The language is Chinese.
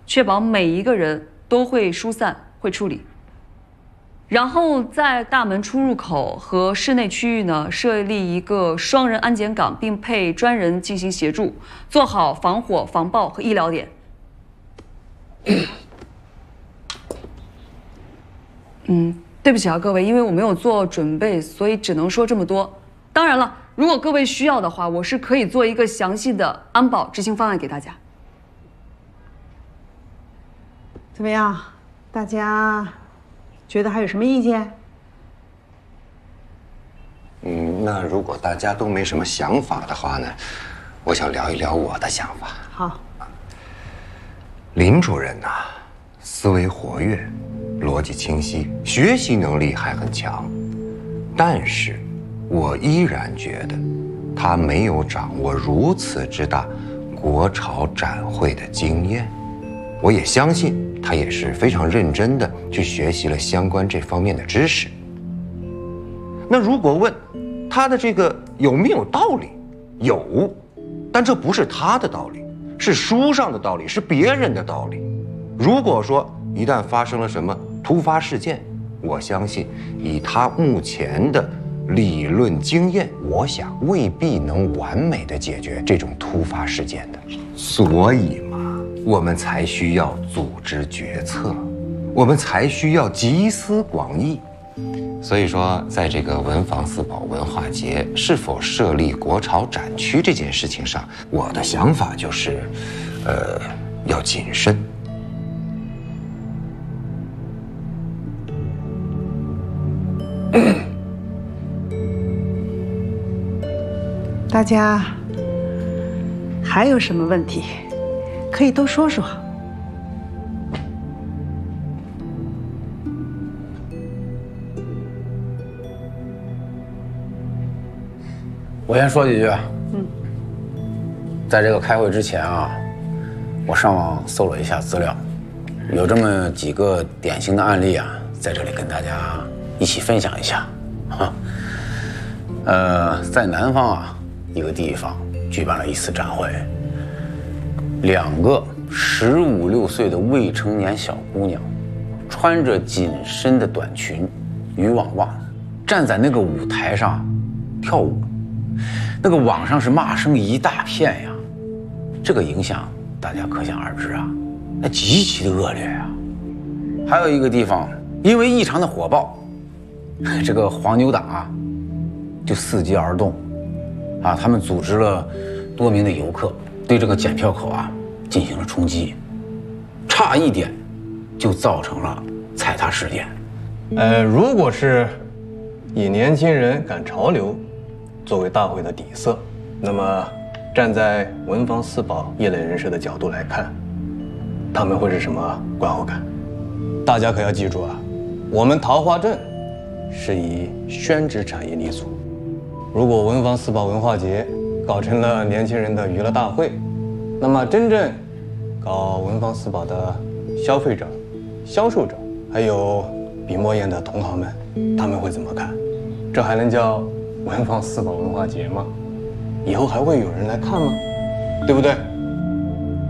确保每一个人都会疏散、会处理。然后在大门出入口和室内区域呢，设立一个双人安检岗，并配专人进行协助，做好防火、防爆和医疗点。对不起啊，各位，因为我没有做准备，所以只能说这么多。当然了，如果各位需要的话，我是可以做一个详细的安保执行方案给大家。 怎么样？大家觉得还有什么意见？ 那如果大家都没什么想法的话呢，我想聊一聊我的想法。 好。 林主任呐，思维活跃，逻辑清晰，学习能力还很强，但是我依然觉得他没有掌握如此之大国潮展会的经验。我也相信他也是非常认真的去学习了相关这方面的知识。那如果问他的这个有没有道理？有，但这不是他的道理，是书上的道理，是别人的道理。如果说一旦发生了什么突发事件，我相信以他目前的理论经验，我想未必能完美的解决这种突发事件的。所以嘛，我们才需要组织决策，我们才需要集思广益。所以说，在这个文房四宝文化节是否设立国潮展区这件事情上，我的想法就是，要谨慎。 大家还有什么问题，可以都说说。 我先说几句。在这个开会之前啊，我上网搜了一下资料，有这么几个典型的案例啊，在这里跟大家一起分享一下。在南方啊，一个地方举办了一次展会，2个15、16岁的未成年小姑娘，穿着紧身的短裙、渔网袜，站在那个舞台上跳舞。那个网上是骂声一大片呀，这个影响大家可想而知啊，那极其的恶劣呀。还有一个地方，因为异常的火爆，这个黄牛党啊就伺机而动，啊，他们组织了多名的游客对这个检票口啊进行了冲击，差一点就造成了踩踏事件。 如果是以年轻人赶潮流作为大会的底色，那么站在文房四宝业内人士的角度来看，他们会是什么观后感？大家可要记住啊，我们桃花镇是以宣纸产业立足，如果文房四宝文化节搞成了年轻人的娱乐大会，那么真正搞文房四宝的消费者、销售者，还有笔墨砚的同行们，他们会怎么看？这还能叫文房四宝文化节吗？以后还会有人来看吗？对不对？